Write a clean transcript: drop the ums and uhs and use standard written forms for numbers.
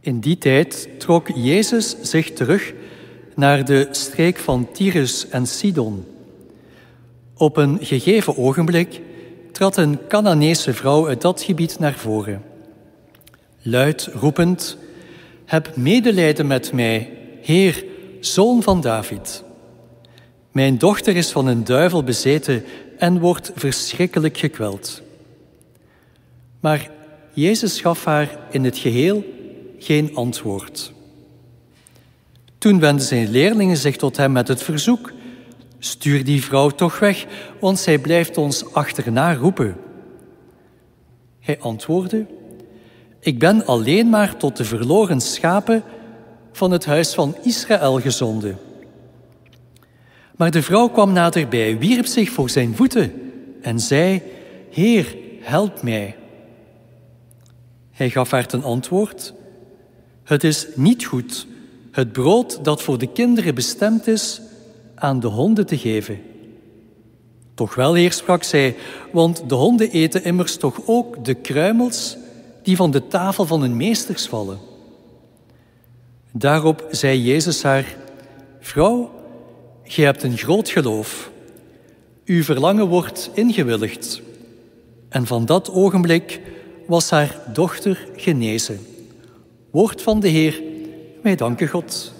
In die tijd trok Jezus zich terug naar de streek van Tyrus en Sidon. Op een gegeven ogenblik trad een Canaanese vrouw uit dat gebied naar voren. Luid roepend: "Heb medelijden met mij, Heer, Zoon van David. Mijn dochter is van een duivel bezeten en wordt verschrikkelijk gekweld." Maar Jezus gaf haar in het geheel geen antwoord. Toen wendden zijn leerlingen zich tot hem met het verzoek: "Stuur die vrouw toch weg, want zij blijft ons achterna roepen." Hij antwoordde: "Ik ben alleen maar tot de verloren schapen van het huis van Israël gezonden." Maar de vrouw kwam naderbij, wierp zich voor zijn voeten en zei: "Heer, help mij." Hij gaf haar ten antwoord: "Het is niet goed het brood dat voor de kinderen bestemd is aan de honden te geven." "Toch wel, Heer," sprak zij, "want de honden eten immers toch ook de kruimels die van de tafel van hun meesters vallen." Daarop zei Jezus haar: "Vrouw, gij hebt een groot geloof. Uw verlangen wordt ingewilligd." En van dat ogenblik was haar dochter genezen. Woord van de Heer, wij danken God.